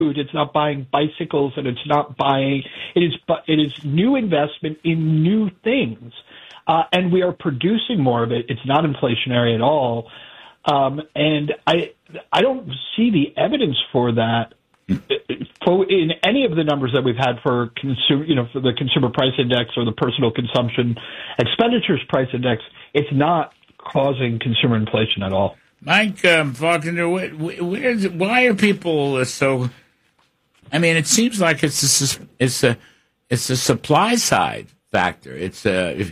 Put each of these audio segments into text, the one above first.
food, it's not buying bicycles, and it's not buying. It is new investment in new things, and we are producing more of it. It's not inflationary at all, and I don't see the evidence for that in any of the numbers that we've had for for the consumer price index or the personal consumption expenditures price index. It's not causing consumer inflation at all. Mike Faulkner, why are people so? I mean, it seems like it's a supply side factor. It's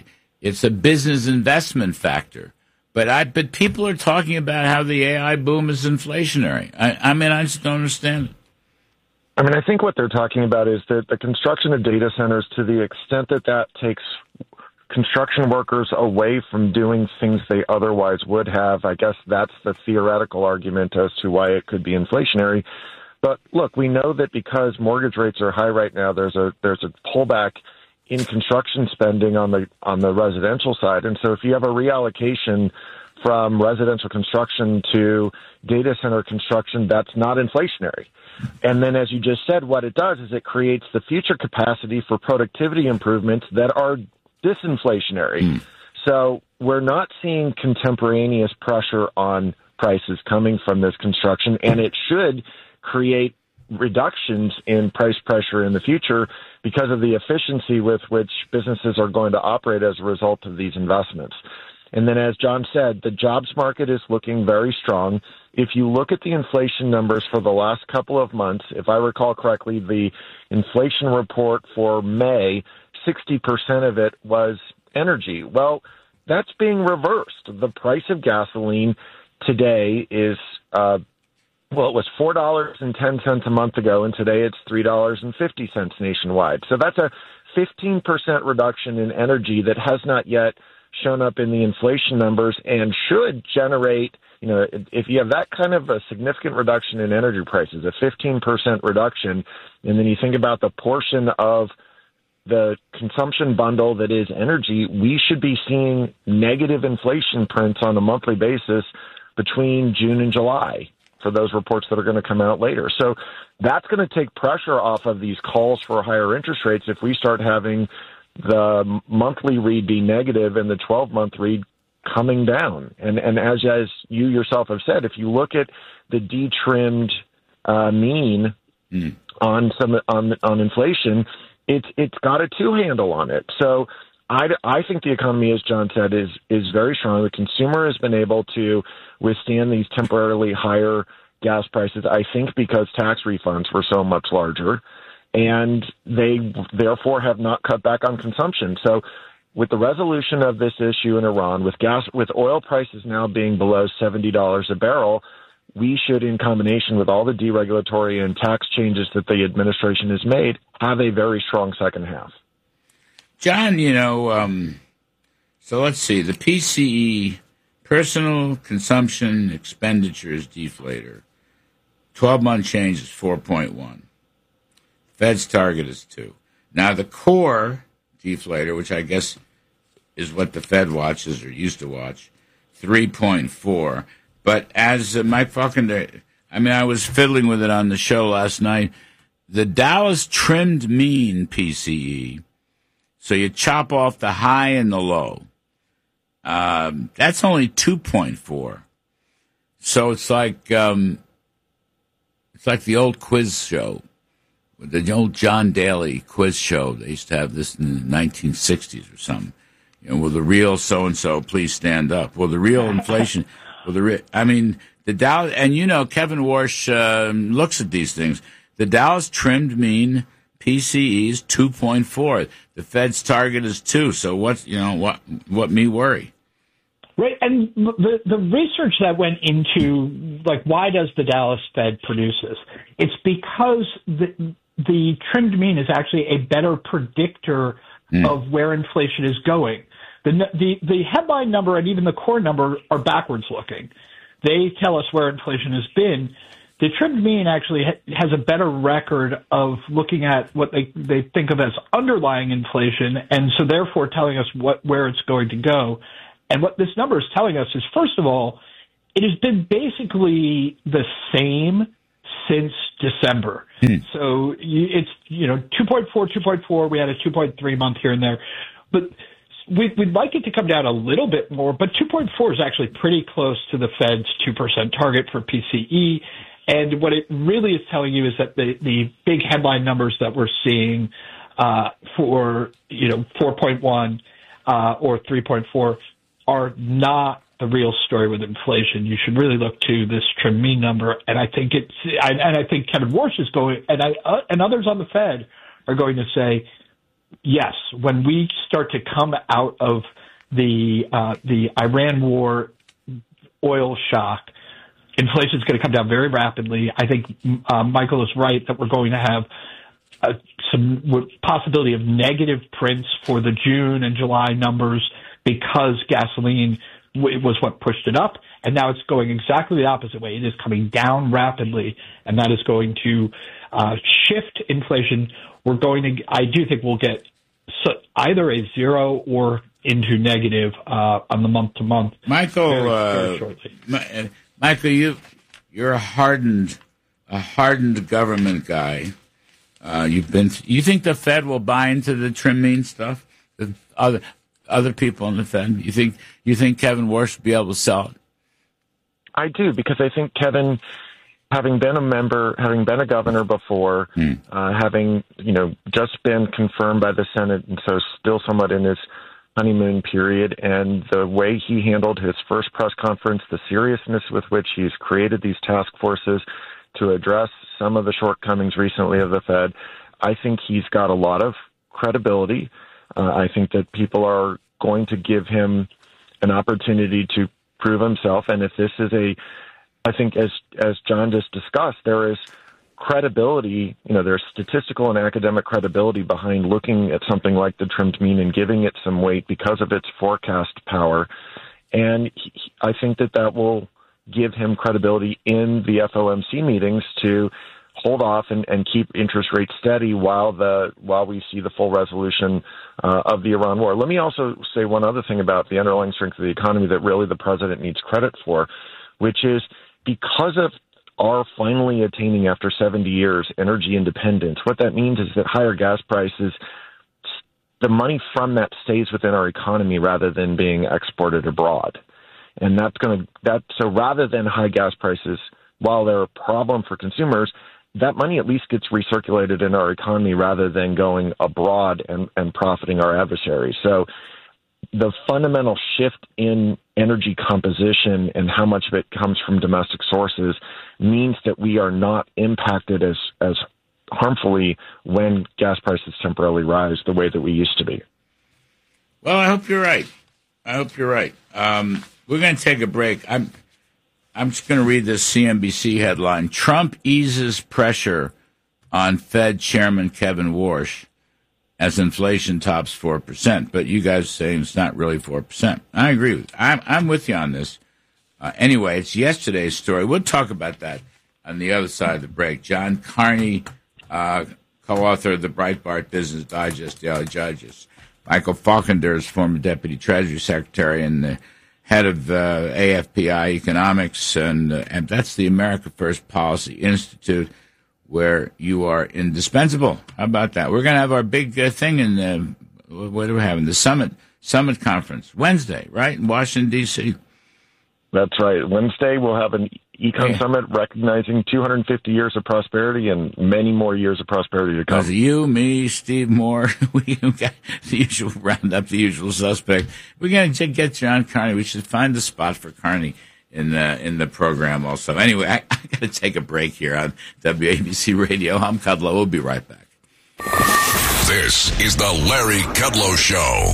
a business investment factor. But people are talking about how the AI boom is inflationary. I mean, I just don't understand it. I mean, I think what they're talking about is that the construction of data centers, to the extent that that takes construction workers away from doing things they otherwise would have, I guess that's the theoretical argument as to why it could be inflationary. But look, we know that because mortgage rates are high right now, there's a pullback in construction spending on the residential side. And so if you have a reallocation from residential construction to data center construction, that's not inflationary. And then, as you just said, what it does is it creates the future capacity for productivity improvements that are disinflationary. So we're not seeing contemporaneous pressure on prices coming from this construction, and it should create reductions in price pressure in the future because of the efficiency with which businesses are going to operate as a result of these investments. And then, as John said, the jobs market is looking very strong. If you look at the inflation numbers for the last couple of months, if I recall correctly, the inflation report for May, 60% of it was energy. Well, that's being reversed. The price of gasoline today is, it was $4.10 a month ago, and today it's $3.50 nationwide. So that's a 15% reduction in energy that has not yet shown up in the inflation numbers and should generate, if you have that kind of a significant reduction in energy prices, a 15% reduction, and then you think about the portion of the consumption bundle that is energy, we should be seeing negative inflation prints on a monthly basis between June and July for those reports that are going to come out later. So that's going to take pressure off of these calls for higher interest rates if we start having the monthly read be negative and the 12-month read coming down. And as you yourself have said, if you look at the detrimmed mean on inflation, it's got a 2 handle on it. So I think the economy, as John said, is very strong. The consumer has been able to withstand these temporarily higher gas prices, I think because tax refunds were so much larger, and they therefore have not cut back on consumption. So with the resolution of this issue in Iran, with oil prices now being below $70 a barrel, we should, in combination with all the deregulatory and tax changes that the administration has made, have a very strong second half. John, so let's see, the PCE, personal consumption expenditures deflator, 12-month change is 4.1. Fed's target is 2. Now, the core deflator, which I guess is what the Fed watches or used to watch, 3.4. But as Mike Faulkner, I was fiddling with it on the show last night, the Dallas trimmed mean PCE, so you chop off the high and the low, that's only 2.4. So it's like the old quiz show. The old John Daly quiz show. They used to have this in the 1960s or something. Will the real so-and-so please stand up? Will the real inflation, the Dallas, and Kevin Warsh looks at these things. The Dallas trimmed mean PCE is 2.4. The Fed's target is 2. So what me worry? Right, and the research that went into, why does the Dallas Fed produce this? It's because the trimmed mean is actually a better predictor of where inflation is going. The headline number and even the core number are backwards looking. They tell us where inflation has been. The trimmed mean actually has a better record of looking at what they think of as underlying inflation, and so therefore telling us where it's going to go. And what this number is telling us is, first of all, it has been basically the same since December. So it's, 2.4, 2.4. We had a 2.3 month here and there. But we'd like it to come down a little bit more, but 2.4 is actually pretty close to the Fed's 2% target for PCE. And what it really is telling you is that the big headline numbers that we're seeing for 4.1 or 3.4 are not the real story with inflation. You should really look to this trim mean number, and I think I think Kevin Warsh is going, and others on the Fed are going to say, yes, when we start to come out of the Iran war oil shock, inflation is going to come down very rapidly. I think Michael is right that we're going to have some possibility of negative prints for the June and July numbers because gasoline was what pushed it up, and now it's going exactly the opposite way. It is coming down rapidly, and that is going to shift inflation. I do think we'll get either a zero or into negative on the month-to-month. Michael, very shortly. Michael, you're a hardened government guy. You think the Fed will buy into the trim mean stuff? The other people in the Fed? You think Kevin Warsh will be able to sell it? I do, because I think Kevin, having been a governor before, having just been confirmed by the Senate, and so still somewhat in his honeymoon period, and the way he handled his first press conference, the seriousness with which he's created these task forces to address some of the shortcomings recently of the Fed, I think he's got a lot of credibility. I think that people are going to give him an opportunity to prove himself. And if this is I think as John just discussed, there is credibility, there's statistical and academic credibility behind looking at something like the trimmed mean and giving it some weight because of its forecast power. And I think that will give him credibility in the FOMC meetings to hold off and keep interest rates steady while we see the full resolution of the Iran war. Let me also say one other thing about the underlying strength of the economy that really the president needs credit for, which is because of our finally attaining, after 70 years, energy independence. What that means is that higher gas prices, the money from that stays within our economy rather than being exported abroad. And so rather than high gas prices, while they're a problem for consumers, that money at least gets recirculated in our economy rather than going abroad and profiting our adversaries. So the fundamental shift in energy composition and how much of it comes from domestic sources means that we are not impacted as harmfully when gas prices temporarily rise the way that we used to be. Well, I hope you're right. We're going to take a break. I'm just going to read this CNBC headline. Trump eases pressure on Fed Chairman Kevin Warsh as inflation tops 4%. But you guys are saying it's not really 4%. I agree with you. I'm with you on this. Anyway, it's yesterday's story. We'll talk about that on the other side of the break. John Carney, co-author of the Breitbart Business Digest, Daily Digest. Michael Faulkner is former Deputy Treasury Secretary and the head of AFPI Economics, and that's the America First Policy Institute, where you are indispensable. How about that? We're going to have our big thing in what do we have in the Summit Conference Wednesday, right, in Washington D.C. That's right. Wednesday we'll have an Econ Summit recognizing 250 years of prosperity and many more years of prosperity to come. You, me, Steve Moore, we got the usual round up, the usual suspect. We're going to get John Carney. We should find a spot for Carney in the program also. Anyway, I got to take a break here on WABC Radio. I'm Kudlow. We'll be right back. This is the Larry Kudlow Show.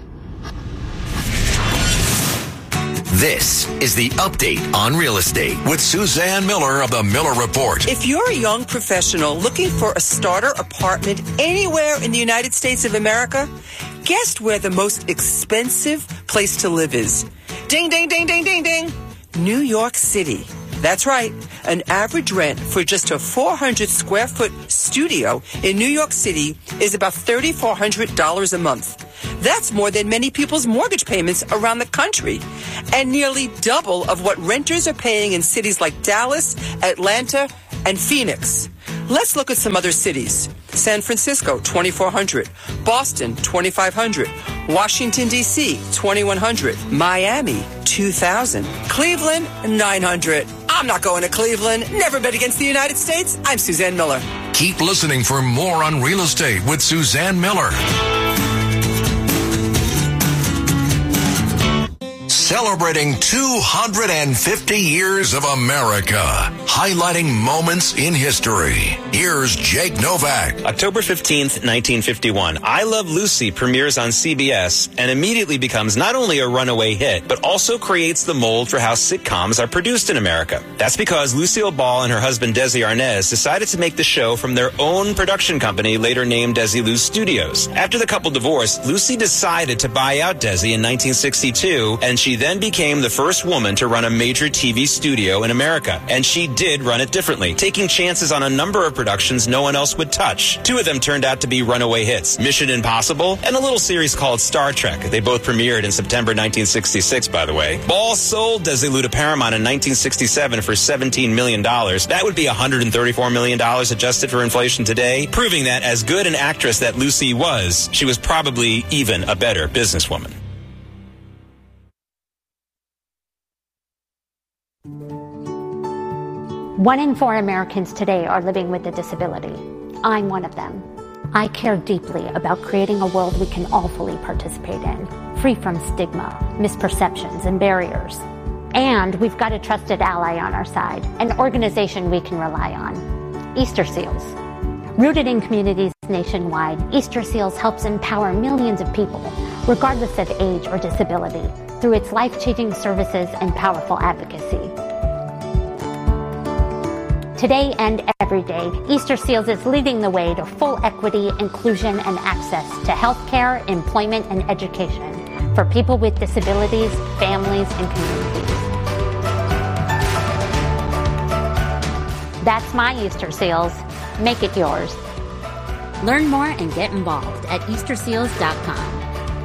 This is the Update on Real Estate with Suzanne Miller of the Miller Report. If you're a young professional looking for a starter apartment anywhere in the United States of America, guess where the most expensive place to live is? Ding, ding, ding, ding, ding, ding. New York City. That's right. An average rent for just a 400 square foot studio in New York City is about $3,400 a month. That's more than many people's mortgage payments around the country, and nearly double of what renters are paying in cities like Dallas, Atlanta, and Phoenix. Let's look at some other cities. San Francisco, 2,400. Boston, 2,500. Washington, D.C., 2,100. Miami, 2,000. Cleveland, 900. I'm not going to Cleveland. Never bet against the United States. I'm Suzanne Miller. Keep listening for more on real estate with Suzanne Miller. Celebrating 250 years of America, highlighting moments in history. Here's Jake Novak. October 15th, 1951, I Love Lucy premieres on CBS and immediately becomes not only a runaway hit, but also creates the mold for how sitcoms are produced in America. That's because Lucille Ball and her husband Desi Arnaz decided to make the show from their own production company, later named Desilu Studios. After the couple divorced, Lucy decided to buy out Desi in 1962, and she then became the first woman to run a major TV studio in America. And she did run it differently, taking chances on a number of productions no one else would touch. Two of them turned out to be runaway hits, Mission Impossible and a little series called Star Trek. They both premiered in September 1966, by the way. Ball sold Desilu to Paramount in 1967 for $17 million. That would be $134 million adjusted for inflation today, proving that as good an actress that Lucy was, she was probably even a better businesswoman. One in 4 Americans today are living with a disability. I'm one of them. I care deeply about creating a world we can all fully participate in, free from stigma, misperceptions, and barriers. And we've got a trusted ally on our side, an organization we can rely on, Easter Seals. Rooted in communities nationwide, Easter Seals helps empower millions of people, regardless of age or disability, through its life-changing services and powerful advocacy. Today and every day, Easter Seals is leading the way to full equity, inclusion, and access to healthcare, employment, and education for people with disabilities, families, and communities. That's my Easter Seals. Make it yours. Learn more and get involved at EasterSeals.com.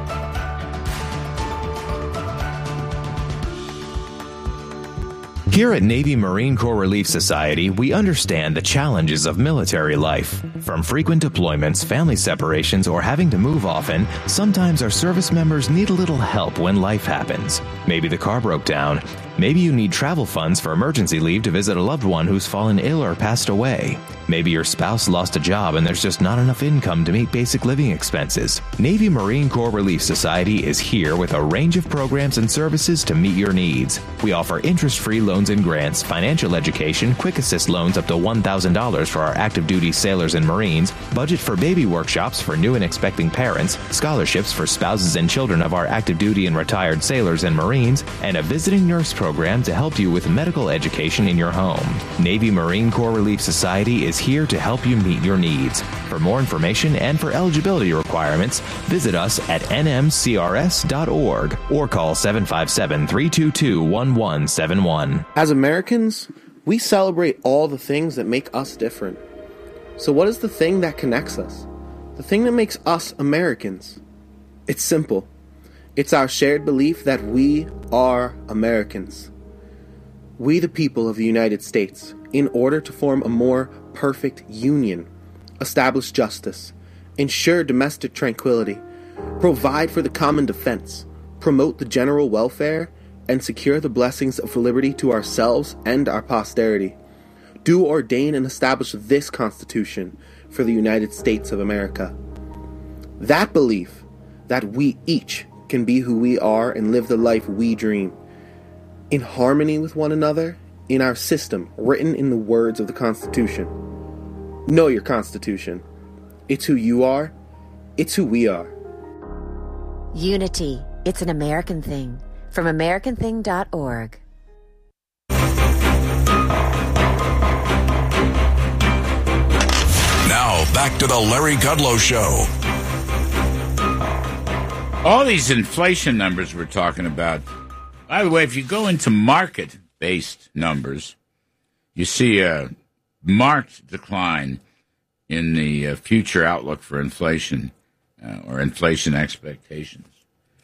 Here at Navy Marine Corps Relief Society, we understand the challenges of military life. From frequent deployments, family separations, or having to move often, sometimes our service members need a little help when life happens. Maybe the car broke down. Maybe you need travel funds for emergency leave to visit a loved one who's fallen ill or passed away. Maybe your spouse lost a job and there's just not enough income to meet basic living expenses. Navy Marine Corps Relief Society is here with a range of programs and services to meet your needs. We offer interest-free loans and grants, financial education, quick assist loans up to $1,000 for our active duty sailors and Marines, budget for baby workshops for new and expecting parents, scholarships for spouses and children of our active duty and retired sailors and Marines, and a visiting nurse program to help you with medical education in your home. Navy Marine Corps Relief Society is here to help you meet your needs. For more information and for eligibility requirements, visit us at nmcrs.org or call 757-322-1171. As Americans, we celebrate all the things that make us different. So what is the thing that connects us? The thing that makes us Americans? It's simple. It's our shared belief that we are Americans. We, the people of the United States, in order to form a more perfect union, establish justice, ensure domestic tranquility, provide for the common defense, promote the general welfare, and secure the blessings of liberty to ourselves and our posterity, do ordain and establish this Constitution for the United States of America. That belief that we each can be who we are and live the life we dream, in harmony with one another, in our system written in the words of the Constitution. Know your Constitution. It's who you are. It's who we are. Unity. It's an American thing. From AmericanThing.org. Now, back to the Larry Kudlow Show. All these inflation numbers we're talking about, by the way, if you go into market-based numbers, you see a marked decline in the future outlook for inflation or inflation expectations.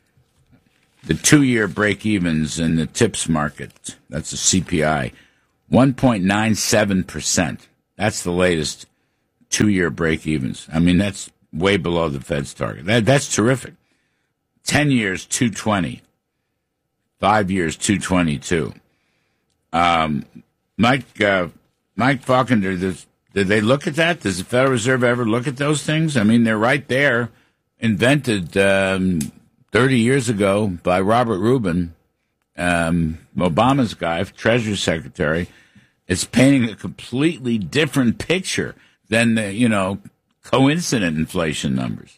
The 2-year break-evens in the TIPS market, that's the CPI, 1.97%. That's the latest 2-year break-evens. I mean, that's way below the Fed's target. That's terrific. 10 years, 220. 5 years, 222. Mike Faulkner, did they look at that? Does the Federal Reserve ever look at those things? I mean, they're right there, invented 30 years ago by Robert Rubin, Obama's guy, Treasury Secretary. It's painting a completely different picture than the, coincident inflation numbers.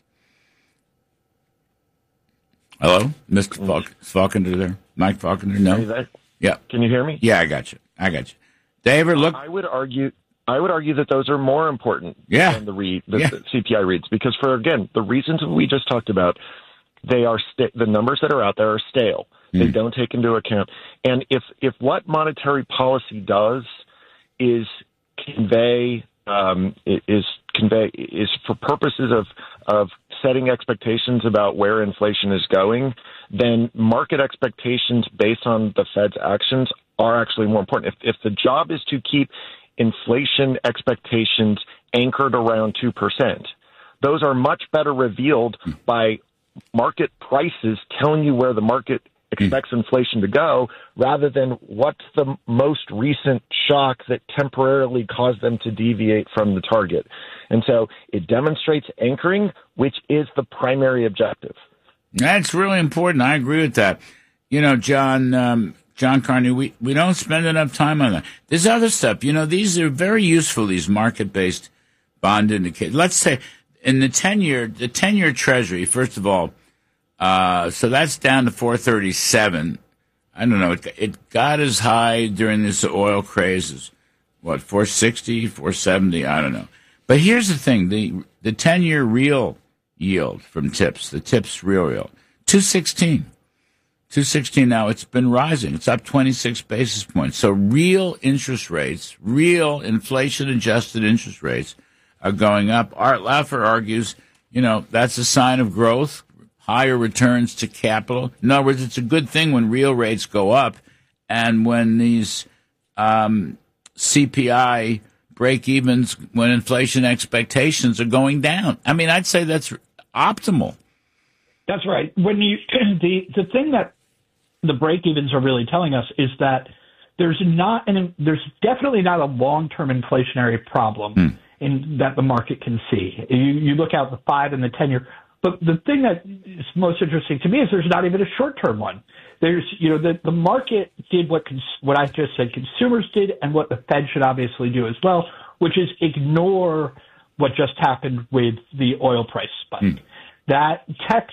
Hello? Mr. Faulkner there? Mike Faulkner? No? Yeah. Can you hear me? Yeah, I got you. David, look. I would argue that those are more important than the CPI reads, because for, again, the reasons we just talked about, they are the numbers that are out there are stale. They don't take into account. And if what monetary policy does is convey for purposes of setting expectations about where inflation is going, then market expectations based on the Fed's actions are actually more important. If the job is to keep inflation expectations anchored around 2%, those are much better revealed by market prices telling you where the market expects inflation to go, rather than what's the most recent shock that temporarily caused them to deviate from the target. And so it demonstrates anchoring, which is the primary objective. That's really important. I agree with that. John Carney, we don't spend enough time on that. There's other stuff. These are very useful, these market-based bond indicators. Let's say in the 10-year Treasury, first of all, so that's down to 437. I don't know. It got as high during this oil craze as, 460, 470? I don't know. But here's the thing. The 10-year real yield from TIPS, the TIPS real yield, 216. 216 now. It's been rising. It's up 26 basis points. So real interest rates, real inflation-adjusted interest rates are going up. Art Laffer argues, that's a sign of growth. Higher returns to capital. In other words, it's a good thing when real rates go up and when these CPI break-evens, when inflation expectations are going down. I mean, I'd say that's optimal. That's right. When the thing that the break-evens are really telling us is that there's definitely not a long-term inflationary problem in that the market can see. You look out the 5 and the 10-year. But the thing that is most interesting to me is there's not even a short-term one. There's, the market did what I just said consumers did, and what the Fed should obviously do as well, which is ignore what just happened with the oil price spike. That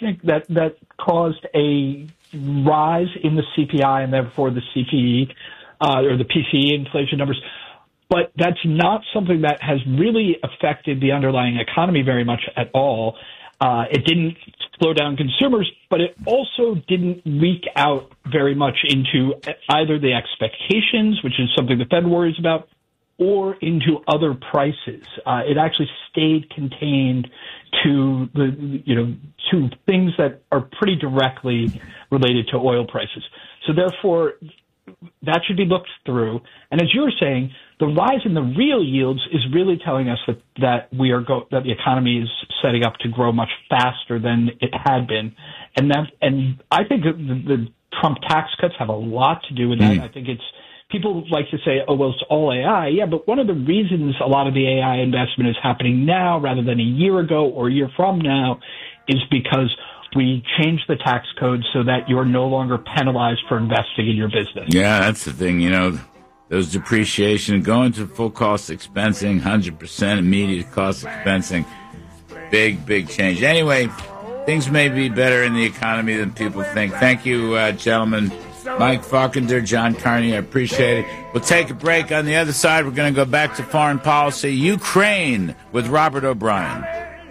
caused a rise in the CPI and therefore the CPE or the PCE inflation numbers. But that's not something that has really affected the underlying economy very much at all. It didn't slow down consumers, but it also didn't leak out very much into either the expectations, which is something the Fed worries about, or into other prices. It actually stayed contained to to things that are pretty directly related to oil prices. So therefore, that should be looked through. And as you were saying, the rise in the real yields is really telling us that that the economy is setting up to grow much faster than it had been, and I think the Trump tax cuts have a lot to do with that. I think people like to say, oh, well, it's all AI. Yeah, but one of the reasons a lot of the AI investment is happening now rather than a year ago or a year from now is because we changed the tax code so that you're no longer penalized for investing in your business. Yeah, that's the thing. Those depreciation, going to full cost expensing, 100% immediate cost expensing, big change. Anyway, things may be better in the economy than people think. Thank you, gentlemen. Mike Faulkner, John Carney, I appreciate it. We'll take a break. On the other side, we're going to go back to foreign policy. Ukraine with Robert O'Brien.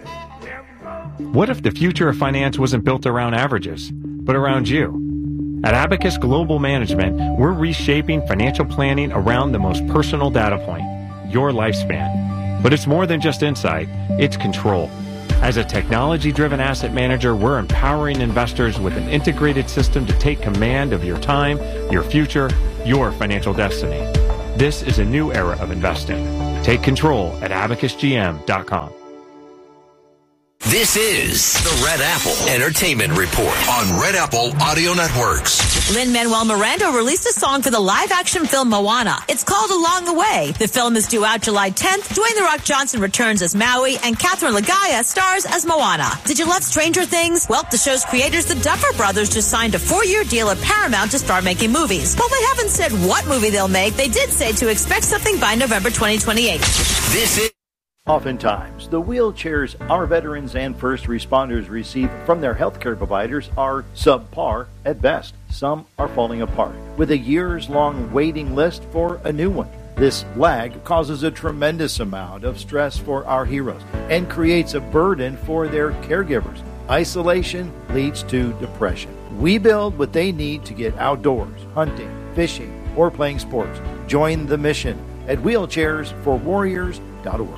What if the future of finance wasn't built around averages, but around you? At Abacus Global Management, we're reshaping financial planning around the most personal data point, your lifespan. But it's more than just insight, it's control. As a technology-driven asset manager, we're empowering investors with an integrated system to take command of your time, your future, your financial destiny. This is a new era of investing. Take control at abacusgm.com. This is the Red Apple Entertainment Report on Red Apple Audio Networks. Lin-Manuel Miranda released a song for the live-action film Moana. It's called Along the Way. The film is due out July 10th. Dwayne "The Rock" Johnson returns as Maui, and Catherine Lagaya stars as Moana. Did you love Stranger Things? Well, the show's creators, the Duffer Brothers, just signed a 4-year deal at Paramount to start making movies. While they haven't said what movie they'll make, they did say to expect something by November 2028. This is... Oftentimes, the wheelchairs our veterans and first responders receive from their healthcare providers are subpar at best. Some are falling apart, with a years-long waiting list for a new one. This lag causes a tremendous amount of stress for our heroes and creates a burden for their caregivers. Isolation leads to depression. We build what they need to get outdoors, hunting, fishing, or playing sports. Join the mission at wheelchairsforwarriors.org.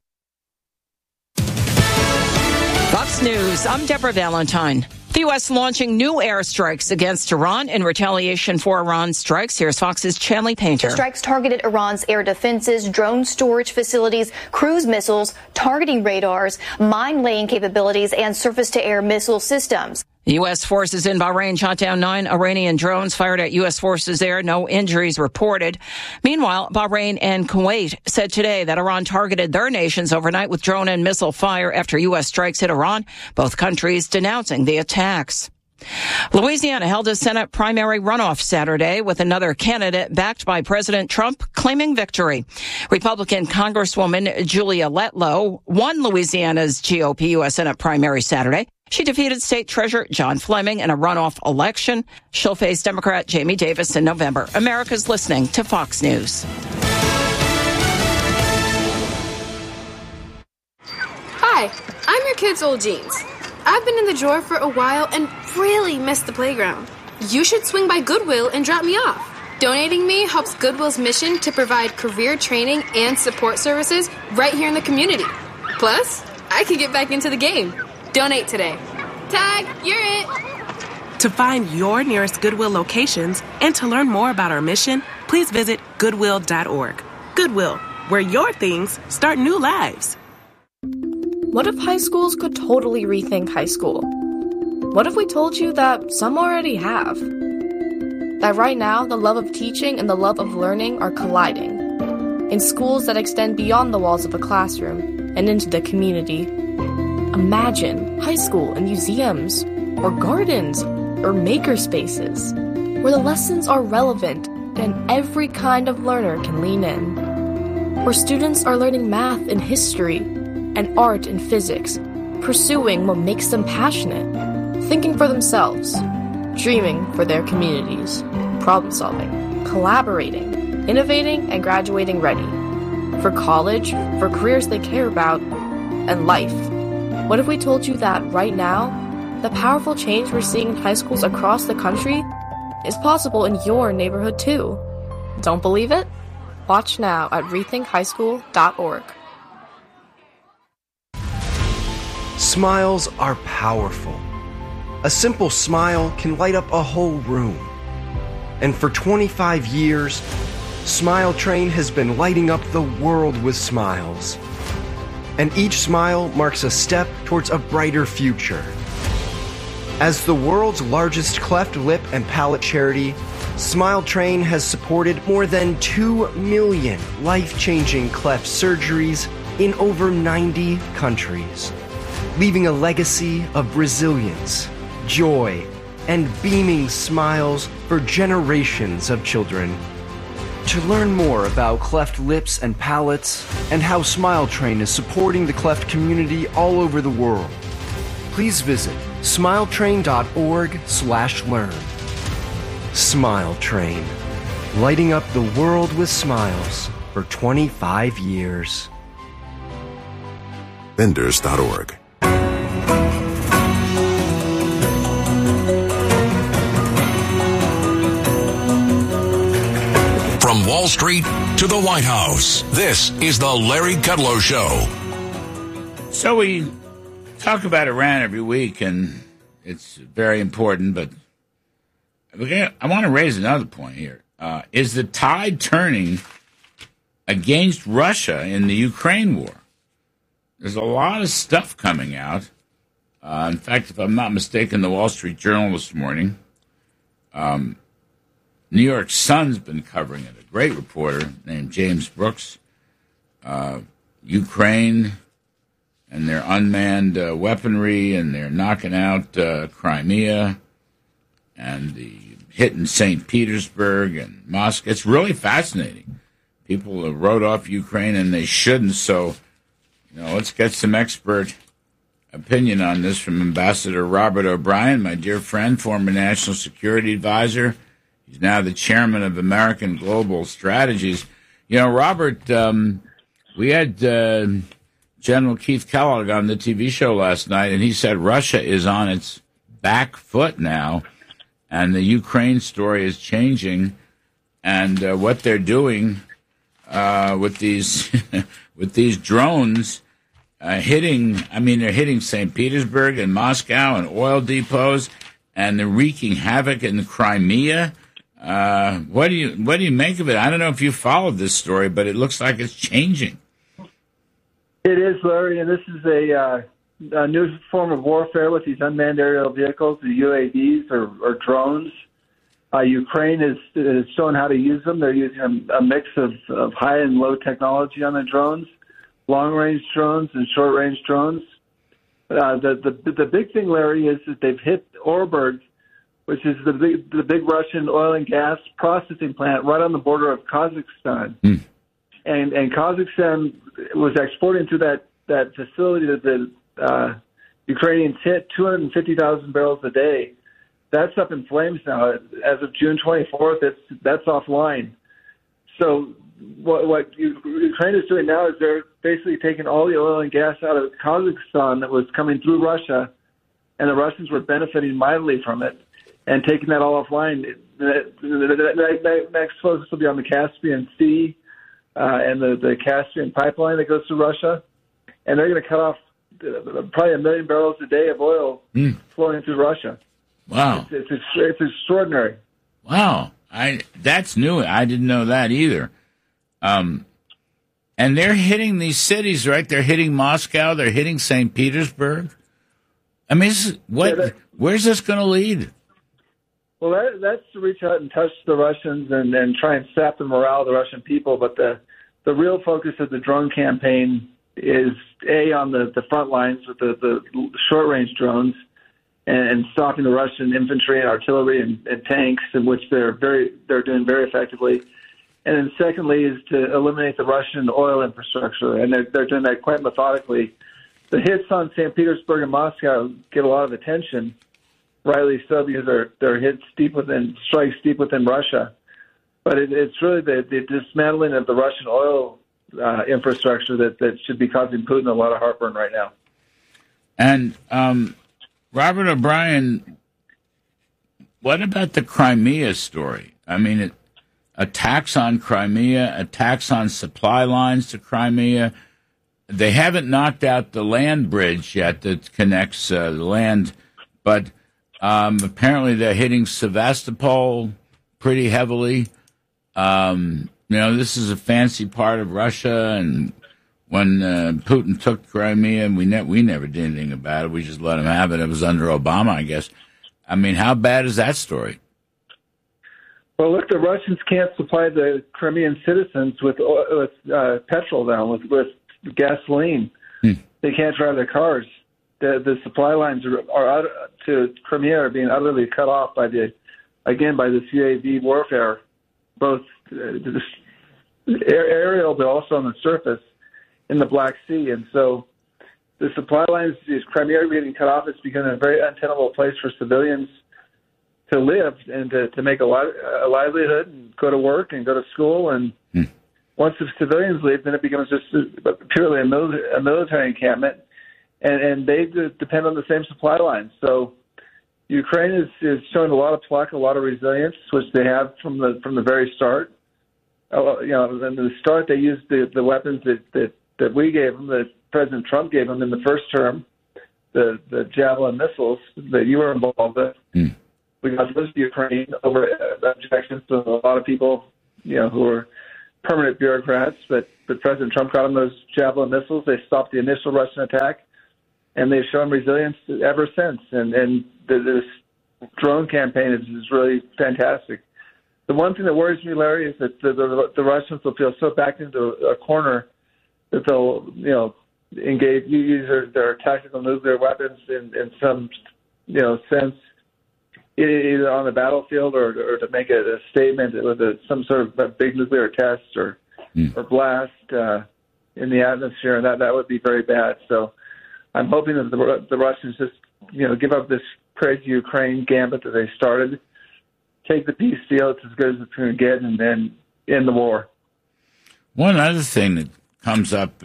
Fox News, I'm Deborah Valentine. The U.S. launching new airstrikes against Iran in retaliation for Iran's strikes. Here's Fox's Chanley Painter. The strikes targeted Iran's air defenses, drone storage facilities, cruise missiles, targeting radars, mine-laying capabilities, and surface-to-air missile systems. The U.S. forces in Bahrain shot down 9 Iranian drones fired at U.S. forces there. No injuries reported. Meanwhile, Bahrain and Kuwait said today that Iran targeted their nations overnight with drone and missile fire after U.S. strikes hit Iran, both countries denouncing the attacks. Louisiana held a Senate primary runoff Saturday with another candidate backed by President Trump claiming victory. Republican Congresswoman Julia Letlow won Louisiana's GOP U.S. Senate primary Saturday. She defeated State Treasurer John Fleming in a runoff election. She'll face Democrat Jamie Davis in November. America's listening to Fox News. Hi, I'm your kid's old jeans. I've been in the drawer for a while and really missed the playground. You should swing by Goodwill and drop me off. Donating me helps Goodwill's mission to provide career training and support services right here in the community. Plus, I can get back into the game. Donate today. Tag, you're it. To find your nearest Goodwill locations and to learn more about our mission, please visit Goodwill.org. Goodwill, where your things start new lives. What if high schools could totally rethink high school? What if we told you that some already have? That right now, the love of teaching and the love of learning are colliding. In schools that extend beyond the walls of a classroom and into the community. Imagine high school in museums, or gardens, or maker spaces, where the lessons are relevant and every kind of learner can lean in. Where students are learning math and history, and art and physics, pursuing what makes them passionate, thinking for themselves, dreaming for their communities, problem solving, collaborating, innovating, and graduating ready. For college, for careers they care about, and life. What if we told you that right now, the powerful change we're seeing in high schools across the country is possible in your neighborhood too? Don't believe it? Watch now at rethinkhighschool.org. Smiles are powerful. A simple smile can light up a whole room. And for 25 years, Smile Train has been lighting up the world with smiles. And each smile marks a step towards a brighter future. As the world's largest cleft lip and palate charity, Smile Train has supported more than 2 million life-changing cleft surgeries in over 90 countries, leaving a legacy of resilience, joy, and beaming smiles for generations of children. To learn more about cleft lips and palates and how Smile Train is supporting the cleft community all over the world, please visit smiletrain.org/learn. Smile Train, lighting up the world with smiles for 25 years. Vendors.org. From Wall Street to the White House, this is the Larry Kudlow Show. So we talk about Iran every week, and it's very important, but I want to raise another point here. Is the tide turning against Russia in the Ukraine war. There's a lot of stuff coming out. In fact, if I'm not mistaken, the Wall Street Journal this morning, New York Sun's been covering it. A great reporter named James Brooks. Ukraine and their unmanned weaponry, and they're knocking out Crimea and the hit in St. Petersburg and Moscow. It's really fascinating. People wrote off Ukraine, and they shouldn't. So, let's get some expert opinion on this from Ambassador Robert O'Brien, my dear friend, former National Security Advisor. He's now the chairman of American Global Strategies. Robert, we had General Keith Kellogg on the TV show last night, and he said Russia is on its back foot now, and the Ukraine story is changing, and what they're doing with these with these drones they're hitting St. Petersburg and Moscow and oil depots, and they're wreaking havoc in the Crimea. What do you make of it? I don't know if you followed this story, but it looks like it's changing. It is, Larry, and this is a new form of warfare with these unmanned aerial vehicles, the UAVs or drones. Ukraine is showing how to use them. They're using a mix of high and low technology on the drones, long-range drones and short-range drones. The big thing, Larry, is that they've hit Orebburg, which is the big Russian oil and gas processing plant right on the border of Kazakhstan. And Kazakhstan was exporting through that facility that the Ukrainians hit 250,000 barrels a day. That's up in flames now. As of June 24th, that's offline. So what Ukraine is doing now is they're basically taking all the oil and gas out of Kazakhstan that was coming through Russia, and the Russians were benefiting mightily from it, and taking that all offline. The next focus will be on the Caspian Sea and the Caspian pipeline that goes through Russia, and they're going to cut off probably 1 million barrels a day of oil flowing through Russia. Wow. It's extraordinary. Wow. That's new. I didn't know that either. And they're hitting these cities, right? They're hitting Moscow. They're hitting St. Petersburg. I mean, where's this going to lead? Well, that's to reach out and touch the Russians and try and sap the morale of the Russian people. But the real focus of the drone campaign is, on the front lines with the short-range drones and stopping the Russian infantry and artillery and tanks, in which they're doing very effectively. And then secondly is to eliminate the Russian oil infrastructure, and they're doing that quite methodically. The hits on St. Petersburg and Moscow get a lot of attention, rightly so, because they're hit strikes deep within Russia. But it's really the dismantling of the Russian oil infrastructure that should be causing Putin a lot of heartburn right now. And Robert O'Brien, what about the Crimea story? I mean, attacks on Crimea, attacks on supply lines to Crimea. They haven't knocked out the land bridge yet that connects the land, but apparently they're hitting Sevastopol pretty heavily. This is a fancy part of Russia, and when Putin took Crimea, we never did anything about it. We just let him have it. It was under Obama, I guess. I mean, how bad is that story? Well, look, the Russians can't supply the Crimean citizens with petrol now, with gasoline. They can't drive their cars. The supply lines are out to Crimea are being utterly cut off by this UAV warfare, both aerial but also on the surface in the Black Sea. And so the supply lines, Crimea are getting cut off. It's become a very untenable place for civilians to live and to make a livelihood and go to work and go to school. And once the civilians leave, then it becomes just purely a military encampment, and they depend on the same supply lines. So Ukraine is showing a lot of pluck, a lot of resilience, which they have from the very start. In the start, they used the weapons that we gave them, that President Trump gave them in the first term, the Javelin missiles that you were involved with. We got those to Ukraine over objections to a lot of people, who were permanent bureaucrats, but President Trump got them those Javelin missiles. They stopped the initial Russian attack, and they've shown resilience ever since. And this drone campaign is really fantastic. The one thing that worries me, Larry, is that the Russians will feel so backed into a corner that they'll, engage, use their tactical nuclear weapons in some, sense, either on the battlefield or to make a statement with some sort of a big nuclear test or blast in the atmosphere, and that would be very bad. So I'm hoping that the Russians just, give up this crazy Ukraine gambit that they started, take the peace deal. It's as good as it's going to get, and then end the war. One other thing that comes up,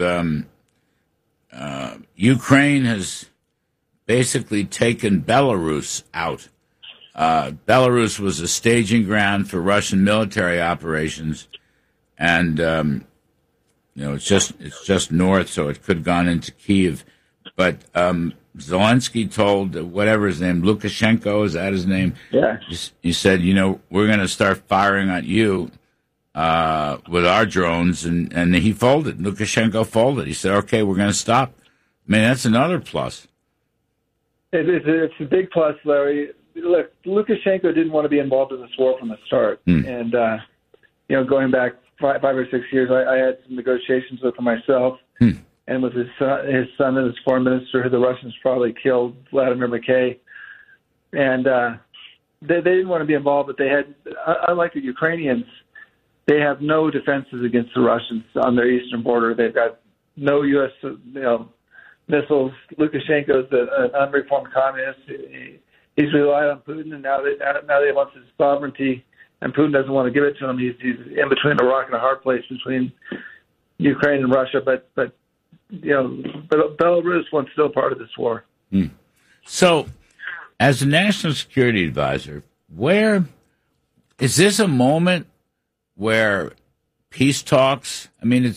Ukraine has basically taken Belarus out. Belarus was a staging ground for Russian military operations, and it's just north, so it could have gone into Kyiv. But Zelensky told whatever his name, Lukashenko, is that his name? Yeah. He said, we're going to start firing at you with our drones, and he folded. Lukashenko folded. He said, okay, we're going to stop. I mean, that's another plus. It's a big plus, Larry. Look, Lukashenko didn't want to be involved in this war from the start. And, going back 5 or 6 years, I had some negotiations with him myself and with his son and his foreign minister, who the Russians probably killed, Vladimir Mackay. And they didn't want to be involved, but they had, unlike the Ukrainians, they have no defenses against the Russians on their eastern border. They've got no U.S. Missiles. Lukashenko's an unreformed communist. He's relied on Putin, and now they want his sovereignty, and Putin doesn't want to give it to him. He's in between a rock and a hard place between Ukraine and Russia. But Belarus was still part of this war. So, as a national security advisor, where is this a moment where peace talks? I mean,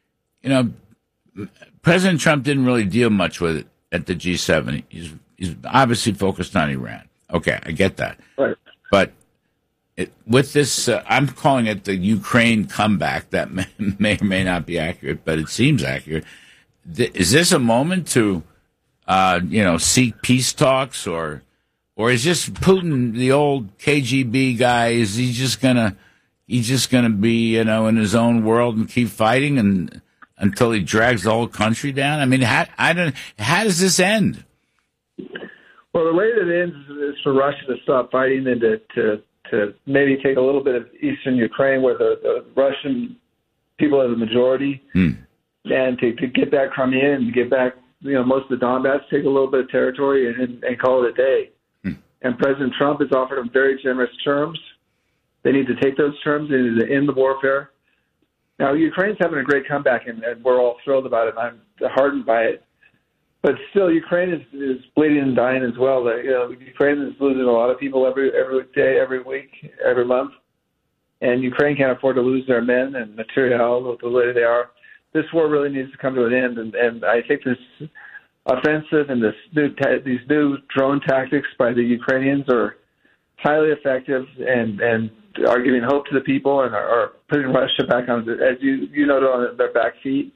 President Trump didn't really deal much with it at the G7. He's obviously focused on Iran. Okay, I get that. Right. But with this, I'm calling it the Ukraine comeback. That may or may not be accurate, but it seems accurate. Is this a moment to, seek peace talks, or is just Putin, the old KGB guy, is he just gonna be, in his own world and keep fighting and until he drags the whole country down? I mean, how does this end? Well, the way that it ends is for Russia to stop fighting and to maybe take a little bit of eastern Ukraine, where the Russian people are the majority, and to get back Crimea and to get back most of the Donbass, take a little bit of territory and call it a day. And President Trump has offered them very generous terms. They need to take those terms. They need to end the warfare. Now, Ukraine's having a great comeback, and we're all thrilled about it, and I'm heartened by it. But still, Ukraine is bleeding and dying as well. Ukraine is losing a lot of people every day, every week, every month. And Ukraine can't afford to lose their men and material the way they are. This war really needs to come to an end. And I think this offensive and these new drone tactics by the Ukrainians are highly effective and are giving hope to the people and are putting Russia back on, as you know, on their back feet.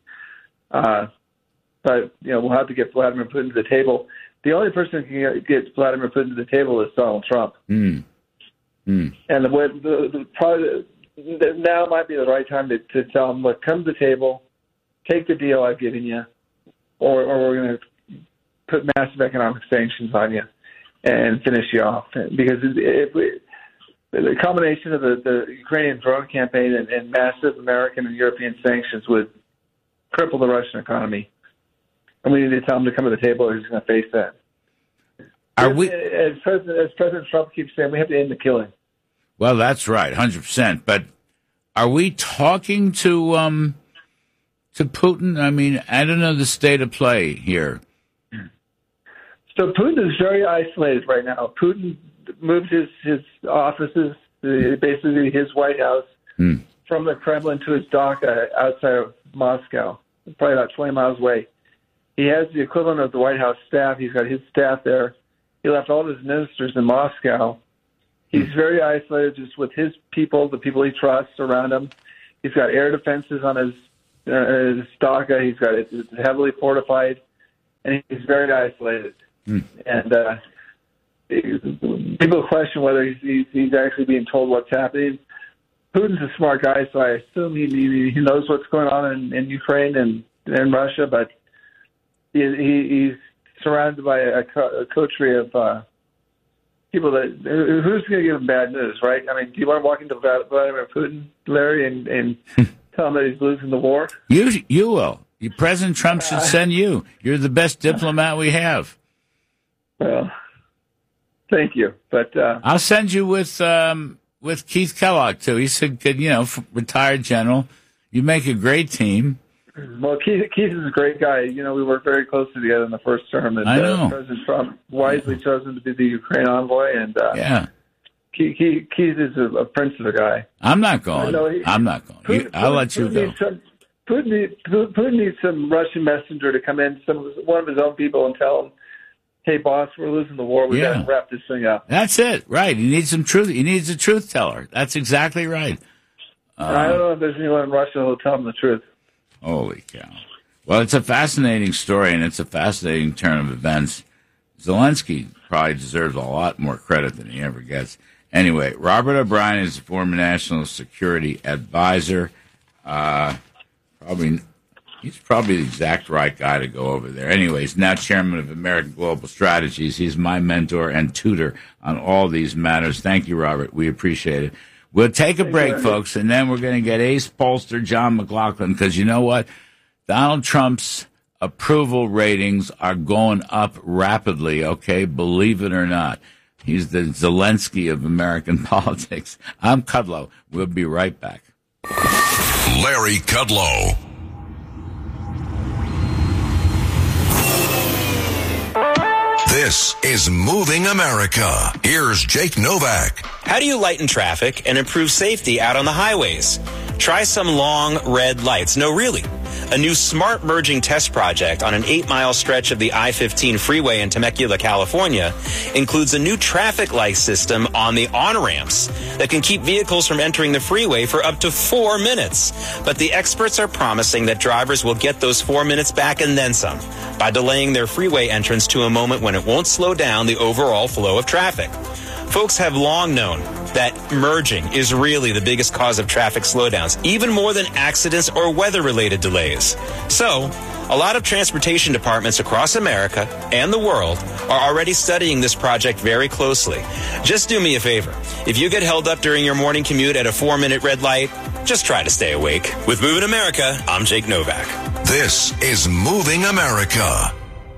But we'll have to get Vladimir Putin to the table. The only person who can get Vladimir Putin to the table is Donald Trump. And probably now might be the right time to tell him, look, come to the table, take the deal I've given you, or we're going to put massive economic sanctions on you and finish you off. Because the combination of the Ukrainian drone campaign and massive American and European sanctions would cripple the Russian economy. And we need to tell him to come to the table, or he's going to face that. As President Trump keeps saying, we have to end the killing. Well, that's right, 100%. But are we talking to Putin? I mean, I don't know the state of play here. So Putin is very isolated right now. Putin moved his offices, basically his White House, from the Kremlin to his dock outside of Moscow, probably about 20 miles away. He has the equivalent of the White House staff. He's got his staff there. He left all his ministers in Moscow. He's very isolated just with his people, the people he trusts around him. He's got air defenses on his DACA. He's got it's heavily fortified, and he's very isolated. And people question whether he's actually being told what's happening. Putin's a smart guy, so I assume he knows what's going on in Ukraine and in Russia, but he's surrounded by a coterie of people that who's going to give him bad news, right? I mean, do you want to walk into Vladimir Putin, Larry, and tell him that he's losing the war? You will. President Trump should send you. You're the best diplomat we have. Well, thank you, but I'll send you with Keith Kellogg too. He's a good, retired general. You make a great team. Well, Keith is a great guy. We worked very closely together in the first term, and President Trump wisely chose him to be the Ukraine envoy. And Keith is a prince of a guy. I'm not going. I'll let you go. Putin needs some Russian messenger to come in, one of his own people, and tell him, "Hey, boss, we're losing the war. We got to wrap this thing up." That's it, right? He needs some truth. He needs a truth teller. That's exactly right. I don't know if there's anyone in Russia who'll tell him the truth. Holy cow. Well, it's a fascinating story, and it's a fascinating turn of events. Zelensky probably deserves a lot more credit than he ever gets. Anyway, Robert O'Brien is a former national security advisor. He's probably the exact right guy to go over there. Anyway, he's now chairman of American Global Strategies. He's my mentor and tutor on all these matters. Thank you, Robert. We appreciate it. We'll take a break, folks, and then we're going to get ace pollster John McLaughlin, because you know what? Donald Trump's approval ratings are going up rapidly, okay? Believe it or not. He's the Zelensky of American politics. I'm Kudlow. We'll be right back. Larry Kudlow. This is Moving America. Here's Jake Novak. How do you lighten traffic and improve safety out on the highways? Try some long red lights. No, really. A new smart merging test project on an 8-mile stretch of the I-15 freeway in Temecula, California, includes a new traffic light system on the on-ramps that can keep vehicles from entering the freeway for up to 4 minutes. But the experts are promising that drivers will get those 4 minutes back and then some by delaying their freeway entrance to a moment when it won't slow down the overall flow of traffic. Folks have long known that merging is really the biggest cause of traffic slowdowns, even more than accidents or weather-related delays. So, a lot of transportation departments across America and the world are already studying this project very closely. Just do me a favor. If you get held up during your morning commute at a 4-minute red light, just try to stay awake. With Moving America, I'm Jake Novak. This is Moving America.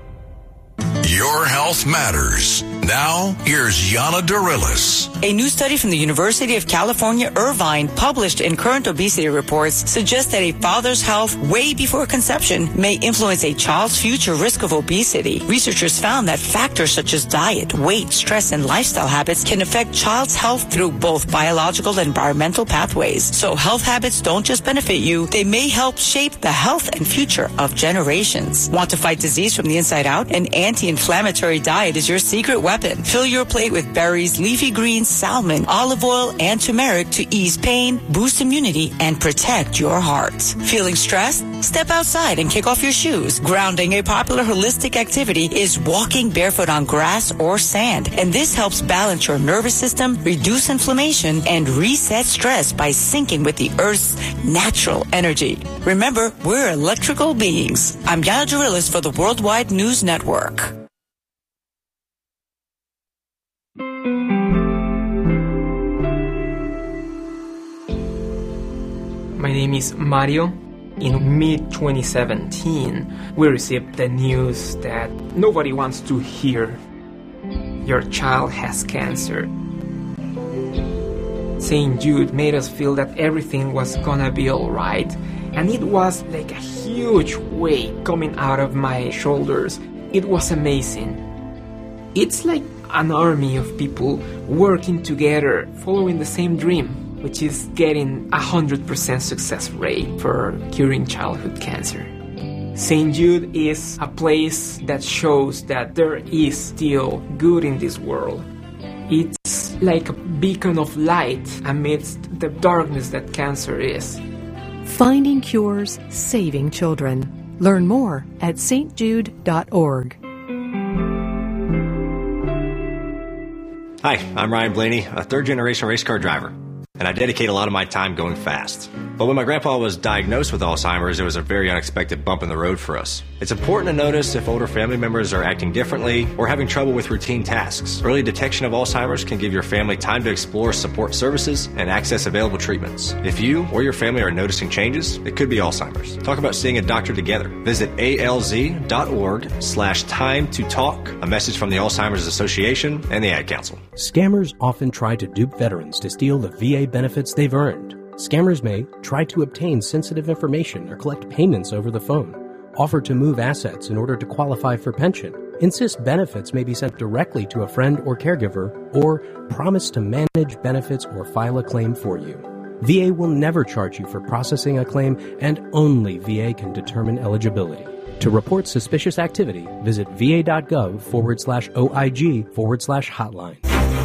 Your health matters. Now, here's Yana Dorilis. A new study from the University of California, Irvine, published in Current Obesity Reports, suggests that a father's health way before conception may influence a child's future risk of obesity. Researchers found that factors such as diet, weight, stress, and lifestyle habits can affect child's health through both biological and environmental pathways. So health habits don't just benefit you, they may help shape the health and future of generations. Want to fight disease from the inside out? An anti-inflammatory diet is your secret weapon. Fill your plate with berries, leafy greens, salmon, olive oil, and turmeric to ease pain, boost immunity, and protect your heart. Feeling stressed? Step outside and kick off your shoes. Grounding, a popular holistic activity, is walking barefoot on grass or sand. And this helps balance your nervous system, reduce inflammation, and reset stress by syncing with the Earth's natural energy. Remember, we're electrical beings. I'm Yana Dorilis for the Worldwide News Network. My name is Mario. In mid-2017, we received the news that nobody wants to hear. Your child has cancer. St. Jude made us feel that everything was gonna be alright, and it was like a huge weight coming out of my shoulders. It was amazing. It's like an army of people working together, following the same dream, which is getting 100% success rate for curing childhood cancer. St. Jude is a place that shows that there is still good in this world. It's like a beacon of light amidst the darkness that cancer is. Finding cures, saving children. Learn more at stjude.org. Hi, I'm Ryan Blaney, a third-generation race car driver, and I dedicate a lot of my time going fast. But when my grandpa was diagnosed with Alzheimer's, it was a very unexpected bump in the road for us. It's important to notice if older family members are acting differently or having trouble with routine tasks. Early detection of Alzheimer's can give your family time to explore support services and access available treatments. If you or your family are noticing changes, it could be Alzheimer's. Talk about seeing a doctor together. Visit alz.org/time to talk. A message from the Alzheimer's Association and the Ad Council. Scammers often try to dupe veterans to steal the VA benefits they've earned. Scammers may try to obtain sensitive information or collect payments over the phone, offer to move assets in order to qualify for pension, insist benefits may be sent directly to a friend or caregiver, or promise to manage benefits or file a claim for you. VA will never charge you for processing a claim, and only VA can determine eligibility. To report suspicious activity, visit va.gov/OIG/hotline.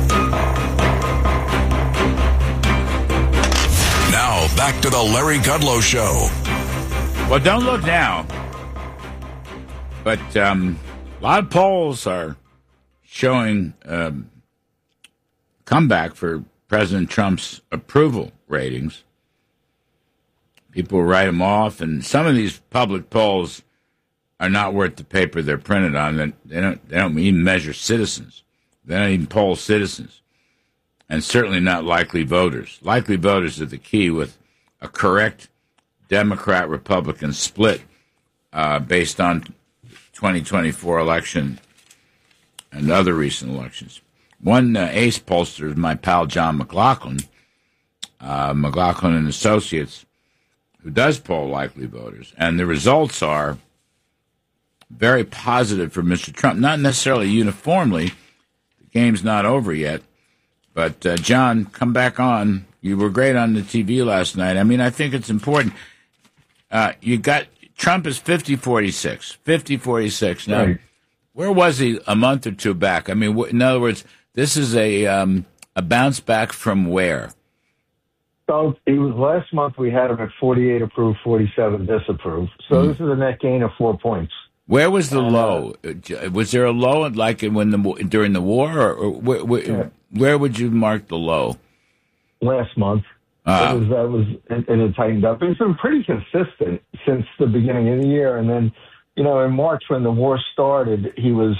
Now, back to the Larry Kudlow Show. Well, don't look now. But a lot of polls are showing comeback for President Trump's approval ratings. People write them off, and some of these public polls are not worth the paper they're printed on. They don't even measure citizens. They don't even poll citizens. And certainly not likely voters. Likely voters are the key, with a correct Democrat-Republican split based on 2024 election and other recent elections. One ace pollster is my pal John McLaughlin, McLaughlin and Associates, who does poll likely voters. And the results are very positive for Mr. Trump. Not necessarily uniformly. The game's not over yet. But, John, come back on. You were great on the TV last night. I mean, I think it's important. You got Trump is 50-46. 50-46. Now, right. Where was he a month or two back? I mean, in other words, this is a bounce back from where? So it was last month we had him at 48 approved, 47 disapproved. So this is a net gain of 4 points. Where was the low? Was there a low like during the war, or where would you mark the low? Last month. And it tightened up. It's been pretty consistent since the beginning of the year. And then, in March when the war started, he was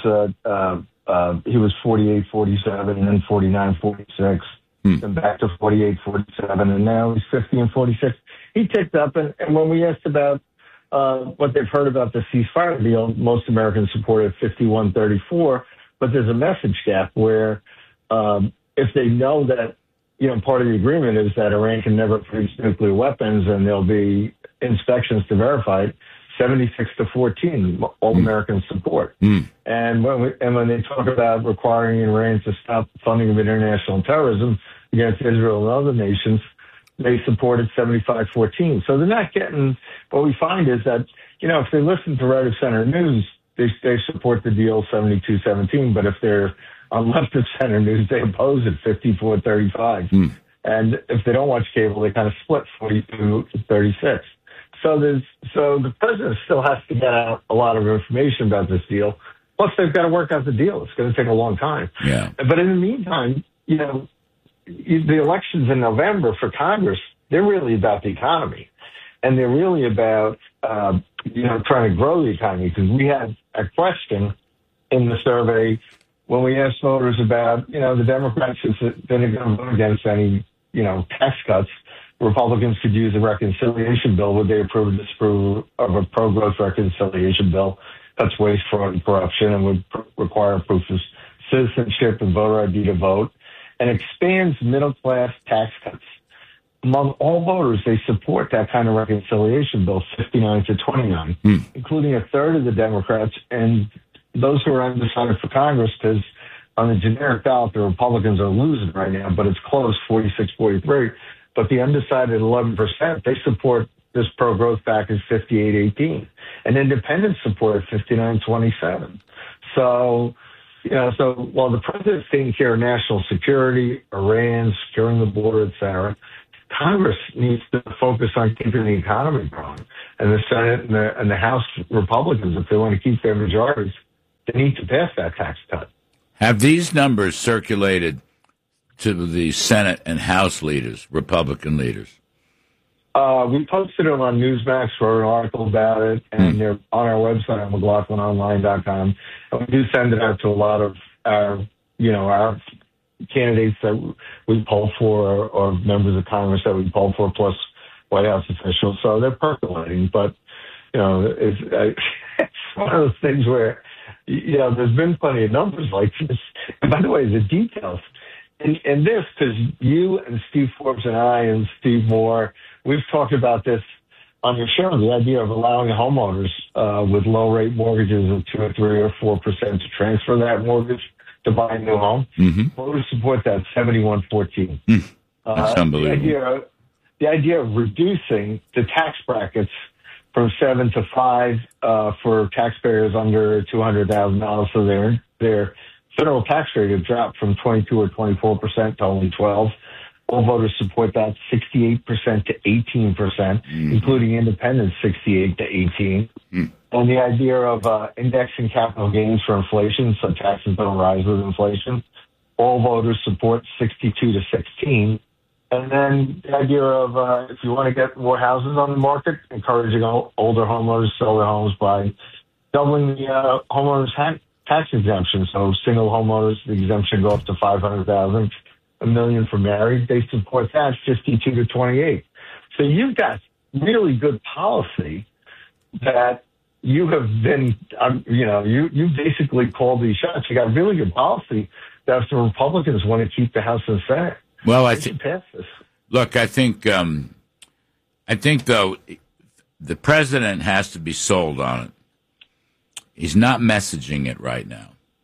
48, 47, and then 49, 46, and back to 48, 47, and now he's 50 and 46. He ticked up, and when we asked about what they've heard about the ceasefire deal, most Americans supported 51-34, but there's a message gap where if they know that, part of the agreement is that Iran can never produce nuclear weapons and there'll be inspections to verify it, 76-14, all Americans support. And when they talk about requiring Iran to stop funding of international terrorism against Israel and other nations, they supported 75-14. So they're not getting, what we find is that, if they listen to right of center news, they support the deal 72-17, but if they're on left of center news, they oppose it 54-35. And if they don't watch cable, they kind of split 42-36. So the president still has to get out a lot of information about this deal. Plus, they've got to work out the deal. It's going to take a long time. Yeah. But in the meantime, the elections in November for Congress, they're really about the economy. And they're really about, trying to grow the economy. Because we had a question in the survey when we asked voters about, the Democrats, they're going to vote against any, tax cuts. Republicans could use a reconciliation bill. Would they approve or disapprove of a pro-growth reconciliation bill? That's waste, fraud, and corruption, and would require proof of citizenship and voter ID to vote, and expands middle-class tax cuts. Among all voters, they support that kind of reconciliation bill, 59-29, including a third of the Democrats and those who are undecided for Congress, because on the generic ballot, the Republicans are losing right now, but it's close, 46-43. But the undecided 11%, they support this pro-growth package 58-18. And independents support 59-27. So while the president's taking care of national security, Iran, securing the border, et cetera, Congress needs to focus on keeping the economy growing, and the Senate and the House Republicans, if they want to keep their majorities, they need to pass that tax cut. Have these numbers circulated to the Senate and House leaders, Republican leaders? We posted them on Newsmax for an article about it, and they're on our website on McLaughlinOnline.com. And we do send it out to a lot of our candidates that we poll for, or members of Congress that we poll for, plus White House officials. So they're percolating, but it's one of those things where there's been plenty of numbers like this. And by the way, the details in this, because you and Steve Forbes and I and Steve Moore, we've talked about this on your show, the idea of allowing homeowners with low-rate mortgages of 2 or 3 or 4% to transfer that mortgage to buy a new home. Voters support that 71-14. That's unbelievable. The idea of reducing the tax brackets from 7 to 5 for taxpayers under $200,000, so their federal tax rate had dropped from 22 or 24% to only 12. All voters support that 68% to 18%, including independents 68 to 18. And the idea of indexing capital gains for inflation, so taxes don't rise with inflation. All voters support 62 to 16. And then the idea of if you want to get more houses on the market, encouraging older homeowners to sell their homes by doubling the homeowners tax exemption. So single homeowners, the exemption go up to $500,000, $1 million for married. They support that 52 to 28. So you've got really good policy that you have been, you basically called these shots. You got really good policy that if the Republicans want to keep the House and Senate, well, they should pass this. Look, I think though, the president has to be sold on it. He's not messaging it right now.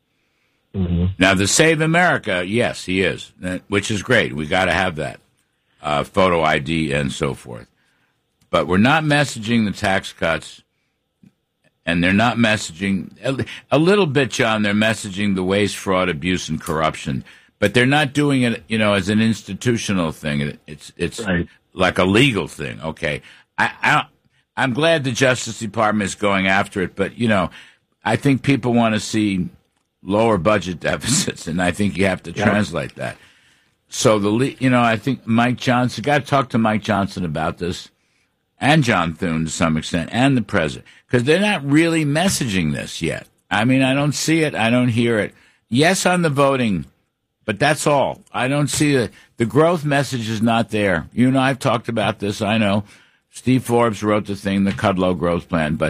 Now, the Save America, yes, he is, which is great. We got to have that photo ID and so forth. But we're not messaging the tax cuts, and they're not messaging a little bit, John. They're messaging the waste, fraud, abuse, and corruption, but they're not doing it, as an institutional thing. It's right. Like a legal thing. Okay, I'm glad the Justice Department is going after it, but I think people want to see lower budget deficits, and I think you have to translate that. So I think Mike Johnson, got to talk to Mike Johnson about this, and John Thune to some extent, and the president, because they're not really messaging this yet. I mean, I don't see it, I don't hear it. Yes, on the voting, but that's all. I don't see it. The growth message is not there. I've talked about this. I know Steve Forbes wrote the thing, the Kudlow growth plan, but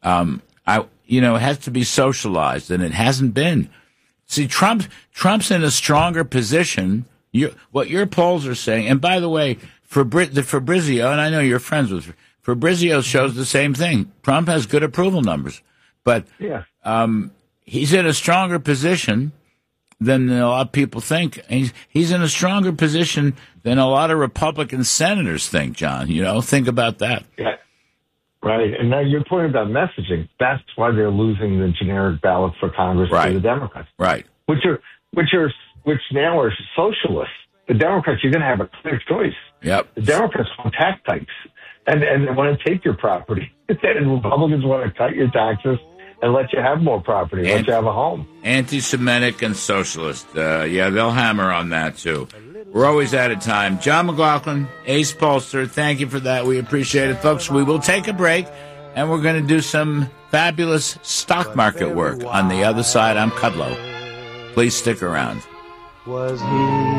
it has to be socialized, and it hasn't been. See, Trump's in a stronger position. What your polls are saying, and by the way, Fabrizio, and I know you're friends with Fabrizio, shows the same thing. Trump has good approval numbers, but he's in a stronger position than a lot of people think. He's in a stronger position than a lot of Republican senators think, John. Think about that. Yeah. Right, and now your point about messaging, that's why they're losing the generic ballot for Congress to the Democrats. Right. Which now are socialists. The Democrats, you're going to have a clear choice. Yep. The Democrats want tax hikes, and they want to take your property. And Republicans want to cut your taxes and let you have more property, let you have a home. Anti-Semitic and socialist. They'll hammer on that, too. We're always out of time. John McLaughlin, Ace Pollster, thank you for that. We appreciate it, folks. We will take a break, and we're going to do some fabulous stock market work. On the other side, I'm Kudlow. Please stick around. Was he?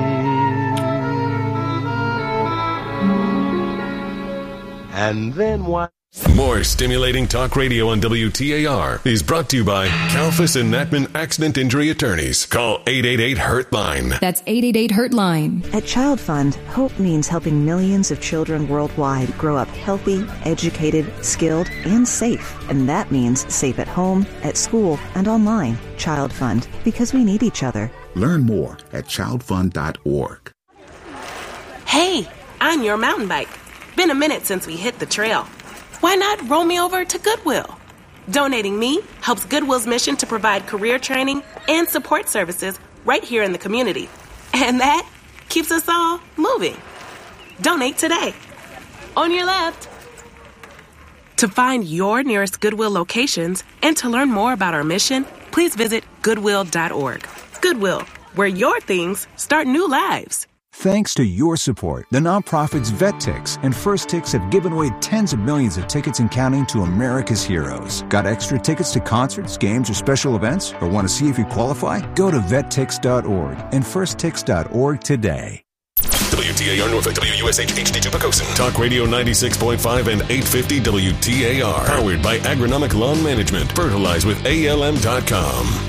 And then what? More stimulating talk radio on WTAR is brought to you by Kalfas and Natman Accident Injury Attorneys. Call 888-HURT-LINE. That's 888-HURT-LINE. At Child Fund, hope means helping millions of children worldwide grow up healthy, educated, skilled, and safe. And that means safe at home, at school, and online. Child Fund, because we need each other. Learn more at childfund.org. Hey, I'm your mountain bike. Been a minute since we hit the trail. Why not roll me over to Goodwill? Donating me helps Goodwill's mission to provide career training and support services right here in the community. And that keeps us all moving. Donate today. On your left. To find your nearest Goodwill locations and to learn more about our mission, please visit Goodwill.org. Goodwill, where your things start new lives. Thanks to your support, the nonprofits VetTix and First Tix have given away tens of millions of tickets and counting to America's heroes. Got extra tickets to concerts, games, or special events? Or want to see if you qualify? Go to vettix.org and firsttix.org today. WTAR Norfolk, WUSH HD2 Pocosin. Talk Radio 96.5 and 850 WTAR. Powered by Agronomic Lawn Management. Fertilize with ALM.com.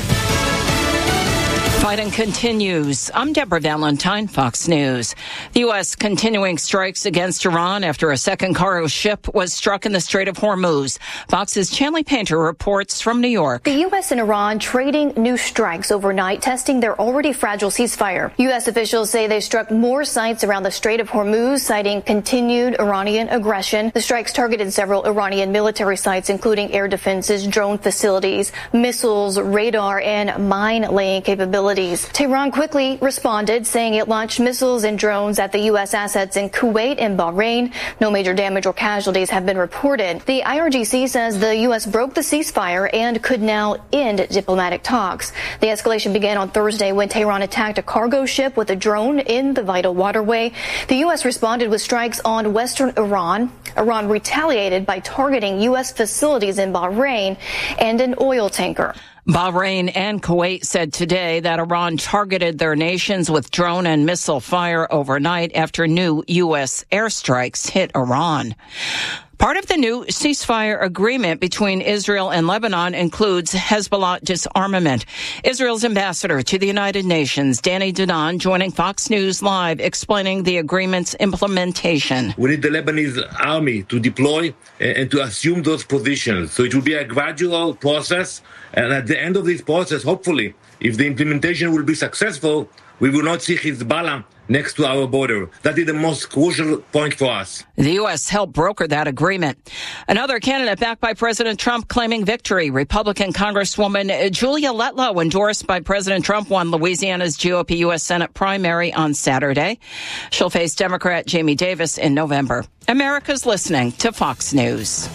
Fighting continues. I'm Deborah Valentine, Fox News. The U.S. continuing strikes against Iran after a second cargo ship was struck in the Strait of Hormuz. Fox's Chanley Painter reports from New York. The U.S. and Iran trading new strikes overnight, testing their already fragile ceasefire. U.S. officials say they struck more sites around the Strait of Hormuz, citing continued Iranian aggression. The strikes targeted several Iranian military sites, including air defenses, drone facilities, missiles, radar, and mine-laying capabilities. Tehran quickly responded, saying it launched missiles and drones at the U.S. assets in Kuwait and Bahrain. No major damage or casualties have been reported. The IRGC says the U.S. broke the ceasefire and could now end diplomatic talks. The escalation began on Thursday when Tehran attacked a cargo ship with a drone in the vital waterway. The U.S. responded with strikes on western Iran. Iran retaliated by targeting U.S. facilities in Bahrain and an oil tanker. Bahrain and Kuwait said today that Iran targeted their nations with drone and missile fire overnight after new U.S. airstrikes hit Iran. Part of the new ceasefire agreement between Israel and Lebanon includes Hezbollah disarmament. Israel's ambassador to the United Nations, Danny Danon, joining Fox News Live, explaining the agreement's implementation. We need the Lebanese army to deploy and to assume those positions. So it will be a gradual process. And at the end of this process, hopefully, if the implementation will be successful, we will not see Hezbollah next to our border. That is the most crucial point for us. The U.S. helped broker that agreement. Another candidate backed by President Trump claiming victory. Republican Congresswoman Julia Letlow, endorsed by President Trump, won Louisiana's GOP U.S. Senate primary on Saturday. She'll face Democrat Jamie Davis in November. America's listening to Fox News.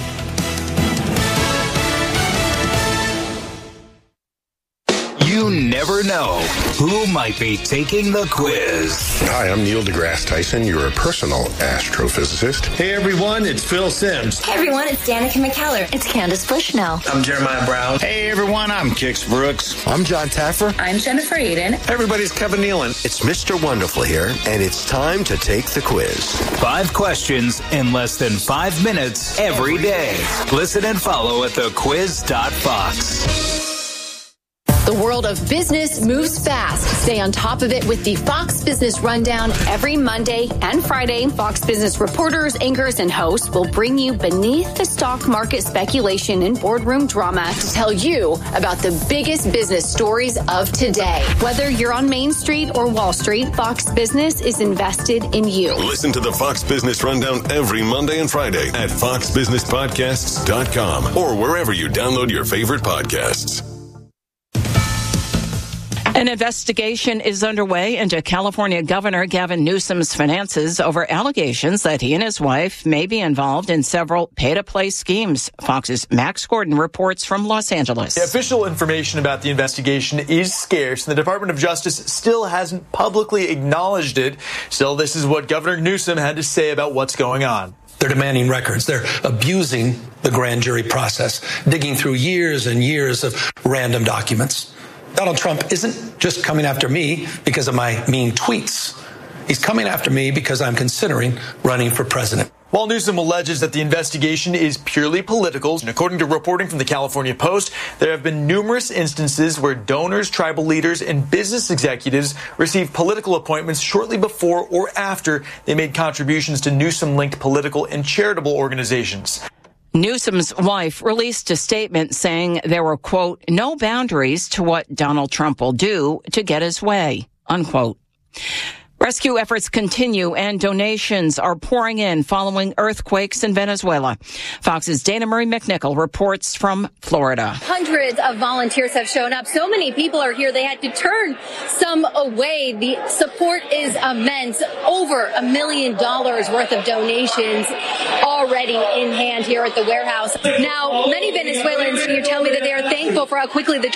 You never know who might be taking the quiz. Hi, I'm Neil deGrasse Tyson, your personal astrophysicist. Hey everyone, it's Phil Simms. Hey everyone, it's Danica McKellar. It's Candace Bushnell. I'm Jeremiah Brown. Hey everyone, I'm Kix Brooks. I'm John Taffer. I'm Jennifer Aiden. Hey everybody's Kevin Nealon. It's Mr. Wonderful here, and it's time to take the quiz. 5 questions in less than 5 minutes every day. Listen and follow at thequiz.fox. The world of business moves fast. Stay on top of it with the Fox Business Rundown every Monday and Friday. Fox Business reporters, anchors, and hosts will bring you beneath the stock market speculation and boardroom drama to tell you about the biggest business stories of today. Whether you're on Main Street or Wall Street, Fox Business is invested in you. Listen to the Fox Business Rundown every Monday and Friday at foxbusinesspodcasts.com or wherever you download your favorite podcasts. An investigation is underway into California Governor Gavin Newsom's finances over allegations that he and his wife may be involved in several pay-to-play schemes. Fox's Max Gordon reports from Los Angeles. The official information about the investigation is scarce, and the Department of Justice still hasn't publicly acknowledged it. Still, this is what Governor Newsom had to say about what's going on. They're demanding records. They're abusing the grand jury process, digging through years and years of random documents. Donald Trump isn't just coming after me because of my mean tweets. He's coming after me because I'm considering running for president. While Newsom alleges that the investigation is purely political, and according to reporting from the California Post, there have been numerous instances where donors, tribal leaders, and business executives received political appointments shortly before or after they made contributions to Newsom-linked political and charitable organizations. Newsom's wife released a statement saying there were, quote, no boundaries to what Donald Trump will do to get his way, unquote. Rescue efforts continue and donations are pouring in following earthquakes in Venezuela. Fox's Dana Marie McNichol reports from Florida. Hundreds of volunteers have shown up. So many people are here, they had to turn some away. The support is immense. Over $1 million worth of donations already in hand here at the warehouse. Now, many Venezuelans here tell me that they are thankful for how quickly the